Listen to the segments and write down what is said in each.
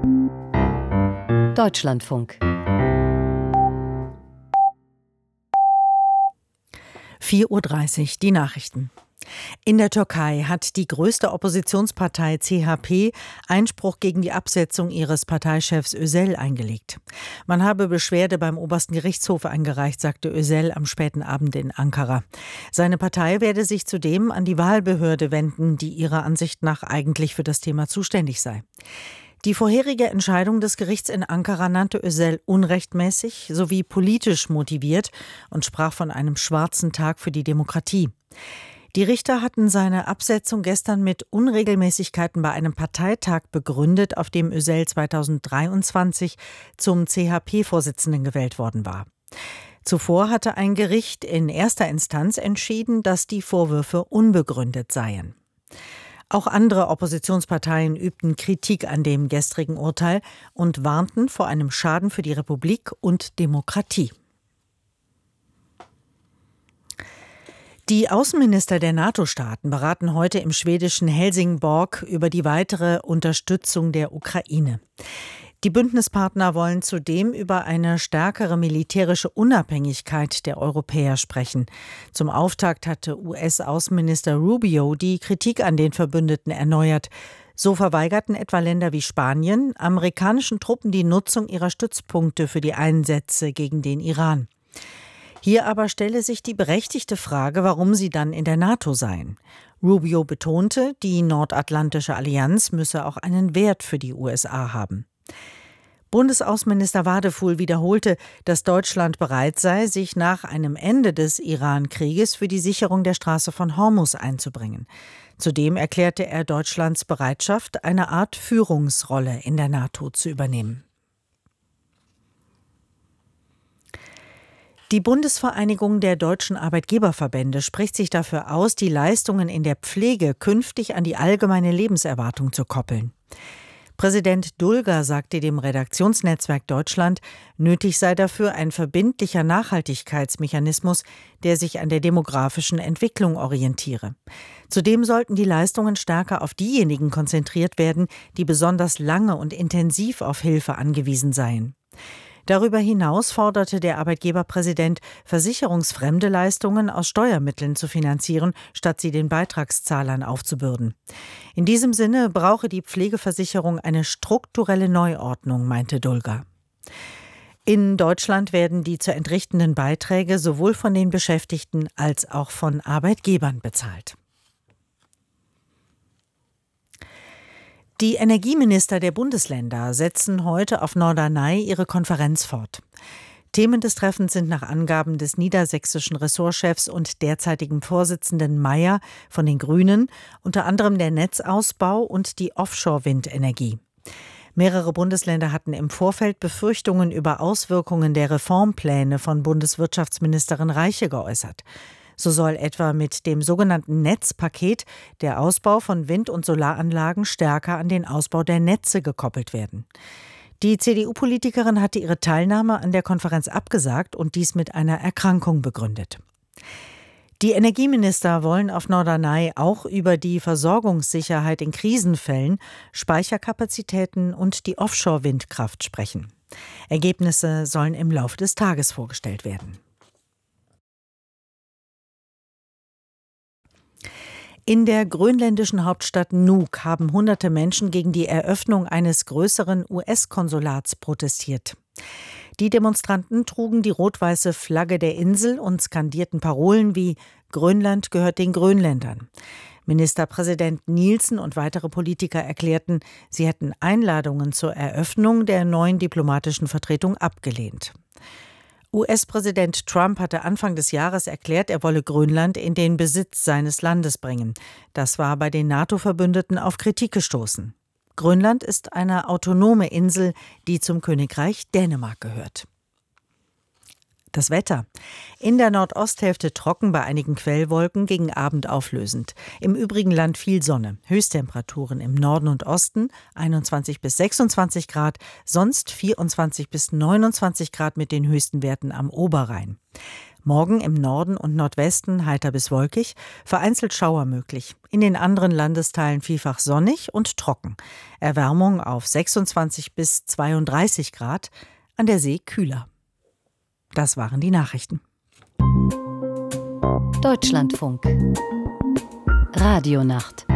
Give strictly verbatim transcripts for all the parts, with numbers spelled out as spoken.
Deutschlandfunk. vier Uhr dreißig, die Nachrichten. In der Türkei hat die größte Oppositionspartei C H P Einspruch gegen die Absetzung ihres Parteichefs Özel eingelegt. Man habe Beschwerde beim obersten Gerichtshof eingereicht, sagte Özel am späten Abend in Ankara. Seine Partei werde sich zudem an die Wahlbehörde wenden, die ihrer Ansicht nach eigentlich für das Thema zuständig sei. Die vorherige Entscheidung des Gerichts in Ankara nannte Özel unrechtmäßig sowie politisch motiviert und sprach von einem schwarzen Tag für die Demokratie. Die Richter hatten seine Absetzung gestern mit Unregelmäßigkeiten bei einem Parteitag begründet, auf dem Özel zweitausenddreiundzwanzig zum C H P-Vorsitzenden gewählt worden war. Zuvor hatte ein Gericht in erster Instanz entschieden, dass die Vorwürfe unbegründet seien. Auch andere Oppositionsparteien übten Kritik an dem gestrigen Urteil und warnten vor einem Schaden für die Republik und Demokratie. Die Außenminister der NATO-Staaten beraten heute im schwedischen Helsingborg über die weitere Unterstützung der Ukraine. Die Bündnispartner wollen zudem über eine stärkere militärische Unabhängigkeit der Europäer sprechen. Zum Auftakt hatte U S-Außenminister Rubio die Kritik an den Verbündeten erneuert. So verweigerten etwa Länder wie Spanien amerikanischen Truppen die Nutzung ihrer Stützpunkte für die Einsätze gegen den Iran. Hier aber stelle sich die berechtigte Frage, warum sie dann in der NATO seien. Rubio betonte, die Nordatlantische Allianz müsse auch einen Wert für die U S A haben. Bundesaußenminister Wadefuhl wiederholte, dass Deutschland bereit sei, sich nach einem Ende des Iran-Krieges für die Sicherung der Straße von Hormuz einzubringen. Zudem erklärte er Deutschlands Bereitschaft, eine Art Führungsrolle in der NATO zu übernehmen. Die Bundesvereinigung der deutschen Arbeitgeberverbände spricht sich dafür aus, die Leistungen in der Pflege künftig an die allgemeine Lebenserwartung zu koppeln. Präsident Dulger sagte dem Redaktionsnetzwerk Deutschland, nötig sei dafür ein verbindlicher Nachhaltigkeitsmechanismus, der sich an der demografischen Entwicklung orientiere. Zudem sollten die Leistungen stärker auf diejenigen konzentriert werden, die besonders lange und intensiv auf Hilfe angewiesen seien. Darüber hinaus forderte der Arbeitgeberpräsident, versicherungsfremde Leistungen aus Steuermitteln zu finanzieren, statt sie den Beitragszahlern aufzubürden. In diesem Sinne brauche die Pflegeversicherung eine strukturelle Neuordnung, meinte Dulger. In Deutschland werden die zu entrichtenden Beiträge sowohl von den Beschäftigten als auch von Arbeitgebern bezahlt. Die Energieminister der Bundesländer setzen heute auf Norderney ihre Konferenz fort. Themen des Treffens sind nach Angaben des niedersächsischen Ressortchefs und derzeitigen Vorsitzenden Mayer von den Grünen unter anderem der Netzausbau und die Offshore-Windenergie. Mehrere Bundesländer hatten im Vorfeld Befürchtungen über Auswirkungen der Reformpläne von Bundeswirtschaftsministerin Reiche geäußert. So soll etwa mit dem sogenannten Netzpaket der Ausbau von Wind- und Solaranlagen stärker an den Ausbau der Netze gekoppelt werden. Die C D U-Politikerin hatte ihre Teilnahme an der Konferenz abgesagt und dies mit einer Erkrankung begründet. Die Energieminister wollen auf Norderney auch über die Versorgungssicherheit in Krisenfällen, Speicherkapazitäten und die Offshore-Windkraft sprechen. Ergebnisse sollen im Laufe des Tages vorgestellt werden. In der grönländischen Hauptstadt Nuuk haben hunderte Menschen gegen die Eröffnung eines größeren U S-Konsulats protestiert. Die Demonstranten trugen die rot-weiße Flagge der Insel und skandierten Parolen wie »Grönland gehört den Grönländern«. Ministerpräsident Nielsen und weitere Politiker erklärten, sie hätten Einladungen zur Eröffnung der neuen diplomatischen Vertretung abgelehnt. U S-Präsident Trump hatte Anfang des Jahres erklärt, er wolle Grönland in den Besitz seines Landes bringen. Das war bei den NATO-Verbündeten auf Kritik gestoßen. Grönland ist eine autonome Insel, die zum Königreich Dänemark gehört. Das Wetter. In der Nordosthälfte trocken, bei einigen Quellwolken, gegen Abend auflösend. Im übrigen Land viel Sonne. Höchsttemperaturen im Norden und Osten einundzwanzig bis sechsundzwanzig Grad, sonst vierundzwanzig bis neunundzwanzig Grad mit den höchsten Werten am Oberrhein. Morgen im Norden und Nordwesten heiter bis wolkig, vereinzelt Schauer möglich. In den anderen Landesteilen vielfach sonnig und trocken. Erwärmung auf sechsundzwanzig bis zweiunddreißig Grad, an der See kühler. Das waren die Nachrichten. Deutschlandfunk. Radionacht.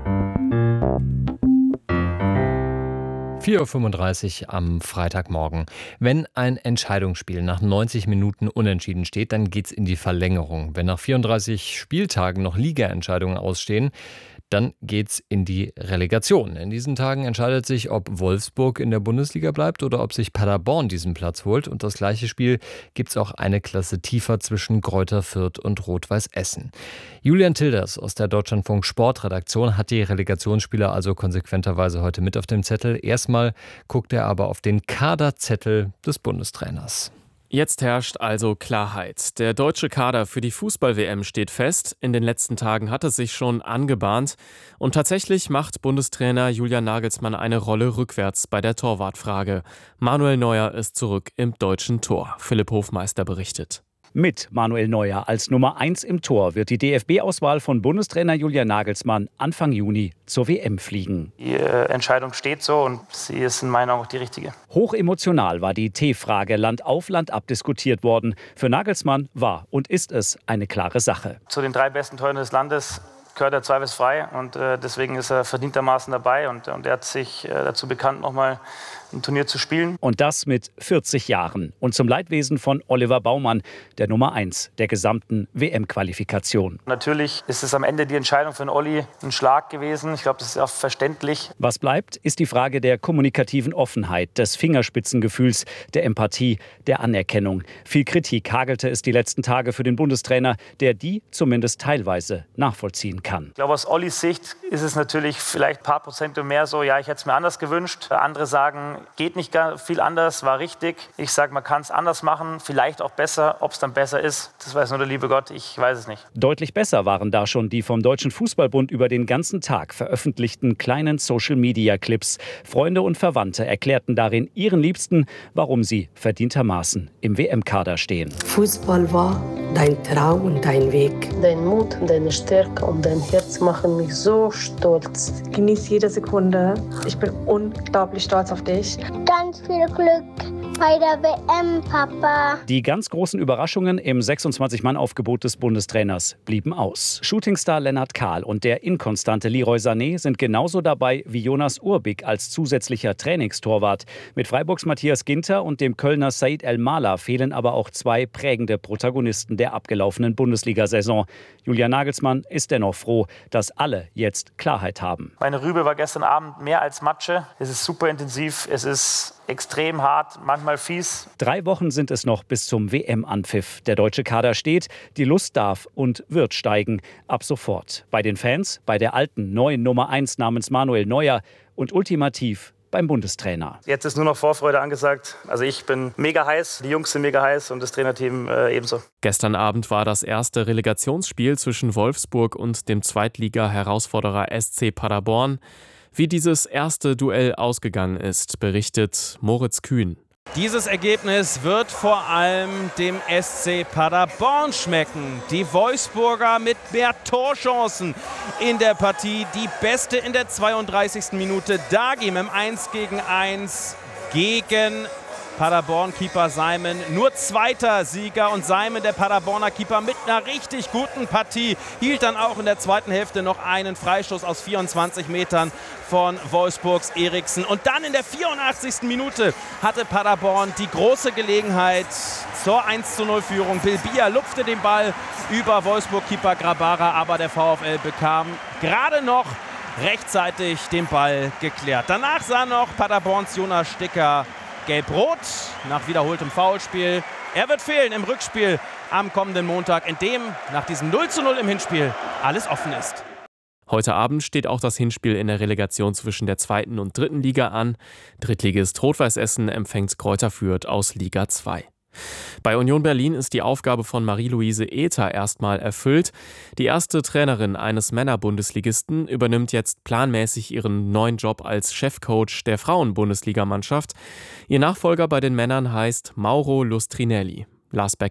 vier Uhr fünfunddreißig am Freitagmorgen. Wenn ein Entscheidungsspiel nach neunzig Minuten unentschieden steht, dann geht's in die Verlängerung. Wenn nach vierunddreißig Spieltagen noch Ligaentscheidungen ausstehen, dann geht's in die Relegation. In diesen Tagen entscheidet sich, ob Wolfsburg in der Bundesliga bleibt oder ob sich Paderborn diesen Platz holt. Und das gleiche Spiel gibt's auch eine Klasse tiefer zwischen Greuther Fürth und Rot-Weiß Essen. Julian Tilders aus der Deutschlandfunk Sportredaktion hat die Relegationsspiele also konsequenterweise heute mit auf dem Zettel. Erstmal guckt er aber auf den Kaderzettel des Bundestrainers. Jetzt herrscht also Klarheit. Der deutsche Kader für die Fußball-W M steht fest. In den letzten Tagen hat es sich schon angebahnt. Und tatsächlich macht Bundestrainer Julian Nagelsmann eine Rolle rückwärts bei der Torwartfrage. Manuel Neuer ist zurück im deutschen Tor. Philipp Hofmeister berichtet. Mit Manuel Neuer als Nummer eins im Tor wird die D F B-Auswahl von Bundestrainer Julian Nagelsmann Anfang Juni zur W M fliegen. Die äh, Entscheidung steht so und sie ist in meinen Augen auch die richtige. Hochemotional war die T-Frage Land auf Land ab diskutiert worden. Für Nagelsmann war und ist es eine klare Sache. Zu den drei besten Torhütern des Landes gehört er zweifelsfrei und äh, deswegen ist er verdientermaßen dabei und, und er hat sich äh, dazu bekannt, nochmal ein Turnier zu spielen. Und das mit vierzig Jahren und zum Leidwesen von Oliver Baumann, der Nummer eins der gesamten W M-Qualifikation. Natürlich ist es am Ende die Entscheidung für den Olli ein Schlag gewesen. Ich glaube, das ist auch verständlich. Was bleibt, ist die Frage der kommunikativen Offenheit, des Fingerspitzengefühls, der Empathie, der Anerkennung. Viel Kritik hagelte es die letzten Tage für den Bundestrainer, der die zumindest teilweise nachvollziehen kann. Ich glaube, aus Ollis Sicht ist es natürlich vielleicht ein paar Prozent mehr so, ja, ich hätte es mir anders gewünscht. Andere sagen, geht nicht gar viel anders, war richtig. Ich sage, man kann es anders machen, vielleicht auch besser. Ob es dann besser ist, das weiß nur der liebe Gott, ich weiß es nicht. Deutlich besser waren da schon die vom Deutschen Fußballbund über den ganzen Tag veröffentlichten kleinen Social-Media-Clips. Freunde und Verwandte erklärten darin ihren Liebsten, warum sie verdientermaßen im W M-Kader stehen. Fußball war dein Traum und dein Weg. Dein Mut, deine Stärke und dein Herz machen mich so stolz. Genieß jede Sekunde. Ich bin unglaublich stolz auf dich. Ganz viel Glück bei der W M, Papa. Die ganz großen Überraschungen im sechsundzwanzig-Mann-Aufgebot des Bundestrainers blieben aus. Shootingstar Lennart Kahl und der inkonstante Leroy Sané sind genauso dabei wie Jonas Urbik als zusätzlicher Trainingstorwart. Mit Freiburgs Matthias Ginter und dem Kölner Said El-Mala fehlen aber auch zwei prägende Protagonisten der abgelaufenen Bundesliga-Saison. Julian Nagelsmann ist dennoch froh, dass alle jetzt Klarheit haben. Meine Rübe war gestern Abend mehr als Matsche. Es ist super intensiv, es ist extrem hart, manchmal fies. Drei Wochen sind es noch bis zum W M-Anpfiff. Der deutsche Kader steht, die Lust darf und wird steigen. Ab sofort. Bei den Fans, bei der alten, neuen Nummer eins namens Manuel Neuer und ultimativ beim Bundestrainer. Jetzt ist nur noch Vorfreude angesagt. Also ich bin mega heiß, die Jungs sind mega heiß und das Trainerteam äh, ebenso. Gestern Abend war das erste Relegationsspiel zwischen Wolfsburg und dem Zweitliga-Herausforderer S C Paderborn. Wie dieses erste Duell ausgegangen ist, berichtet Moritz Kühn. Dieses Ergebnis wird vor allem dem S C Paderborn schmecken. Die Wolfsburger mit mehr Torchancen in der Partie. Die beste in der zweiunddreißigsten Minute. Dagi im eins gegen eins gegen Paderborn-Keeper Simon. Nur zweiter Sieger und Simon, der Paderborner Keeper, mit einer richtig guten Partie. Hielt dann auch in der zweiten Hälfte noch einen Freistoß aus vierundzwanzig Metern von Wolfsburgs Eriksen. Und dann in der vierundachtzigsten Minute hatte Paderborn die große Gelegenheit zur eins zu null Führung. Bilbia lupfte den Ball über Wolfsburg-Keeper Grabara, aber der VfL bekam gerade noch rechtzeitig den Ball geklärt. Danach sah noch Paderborns Jonas Sticker Gelb-Rot nach wiederholtem Foulspiel. Er wird fehlen im Rückspiel am kommenden Montag, in dem nach diesem null zu null im Hinspiel alles offen ist. Heute Abend steht auch das Hinspiel in der Relegation zwischen der zweiten und dritten Liga an. Drittligist Rot-Weiß Essen empfängt Greuther Fürth aus Liga zwei. Bei Union Berlin ist die Aufgabe von Marie-Louise Ether erstmal erfüllt. Die erste Trainerin eines Männer-Bundesligisten übernimmt jetzt planmäßig ihren neuen Job als Chefcoach der Frauen-Bundesligamannschaft. Ihr Nachfolger bei den Männern heißt Mauro Lustrinelli. Lars Becker.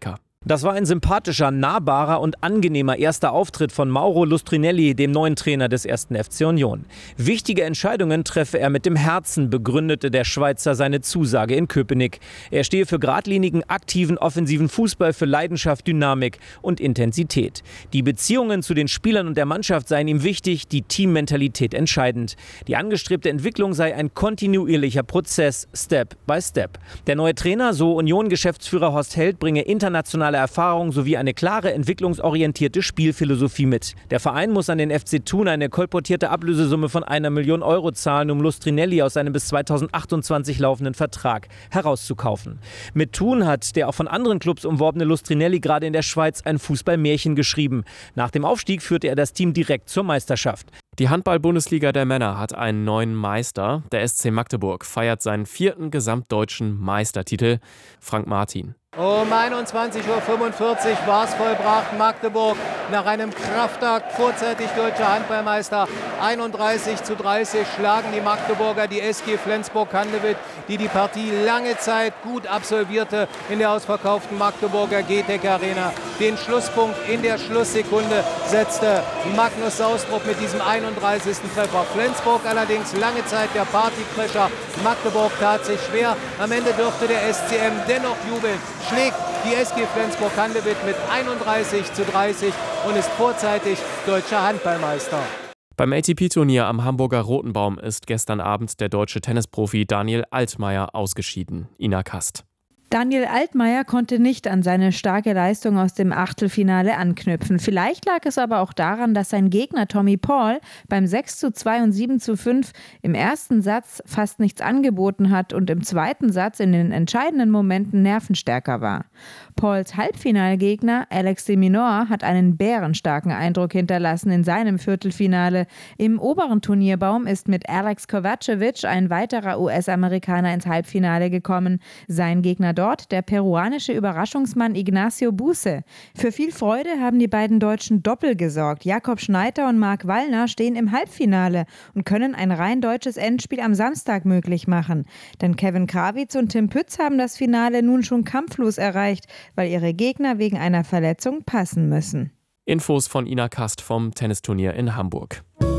Das war ein sympathischer, nahbarer und angenehmer erster Auftritt von Mauro Lustrinelli, dem neuen Trainer des ersten F C Union. Wichtige Entscheidungen treffe er mit dem Herzen, begründete der Schweizer seine Zusage in Köpenick. Er stehe für geradlinigen, aktiven, offensiven Fußball, für Leidenschaft, Dynamik und Intensität. Die Beziehungen zu den Spielern und der Mannschaft seien ihm wichtig, die Teammentalität entscheidend. Die angestrebte Entwicklung sei ein kontinuierlicher Prozess, Step by Step. Der neue Trainer, so Union-Geschäftsführer Horst Held, bringe internationale Erfahrung sowie eine klare, entwicklungsorientierte Spielphilosophie mit. Der Verein muss an den F C Thun eine kolportierte Ablösesumme von einer Million Euro zahlen, um Lustrinelli aus seinem bis zweitausendachtundzwanzig laufenden Vertrag herauszukaufen. Mit Thun hat der auch von anderen Clubs umworbene Lustrinelli gerade in der Schweiz ein Fußballmärchen geschrieben. Nach dem Aufstieg führte er das Team direkt zur Meisterschaft. Die Handball-Bundesliga der Männer hat einen neuen Meister. Der S C Magdeburg feiert seinen vierten gesamtdeutschen Meistertitel. Frank Martin. Um einundzwanzig Uhr fünfundvierzig war es vollbracht. Magdeburg nach einem Kraftakt vorzeitig deutscher Handballmeister. einunddreißig zu dreißig schlagen die Magdeburger die S G Flensburg-Handewitt, die die Partie lange Zeit gut absolvierte in der ausverkauften Magdeburger G T E C Arena. Den Schlusspunkt in der Schlusssekunde setzte Magnus Saustrup mit diesem einunddreißigsten Treffer. Flensburg allerdings lange Zeit der Partycrasher. Magdeburg tat sich schwer. Am Ende dürfte der S C M dennoch jubeln. Schlägt die S G Flensburg-Handewitt mit einunddreißig zu dreißig und ist vorzeitig deutscher Handballmeister. Beim A T P-Turnier am Hamburger Rotenbaum ist gestern Abend der deutsche Tennisprofi Daniel Altmaier ausgeschieden. Ina Kast. Daniel Altmaier konnte nicht an seine starke Leistung aus dem Achtelfinale anknüpfen. Vielleicht lag es aber auch daran, dass sein Gegner Tommy Paul beim sechs zu zwei und sieben zu fünf im ersten Satz fast nichts angeboten hat und im zweiten Satz in den entscheidenden Momenten nervenstärker war. Pauls Halbfinalgegner Alex de Minaur hat einen bärenstarken Eindruck hinterlassen in seinem Viertelfinale. Im oberen Turnierbaum ist mit Alex Kovacevic ein weiterer U S-Amerikaner ins Halbfinale gekommen. Sein Gegner dort der peruanische Überraschungsmann Ignacio Buse. Für viel Freude haben die beiden Deutschen Doppel gesorgt. Jakob Schneider und Marc Wallner stehen im Halbfinale und können ein rein deutsches Endspiel am Samstag möglich machen. Denn Kevin Krawitz und Tim Pütz haben das Finale nun schon kampflos erreicht, weil ihre Gegner wegen einer Verletzung passen müssen. Infos von Ina Kast vom Tennisturnier in Hamburg.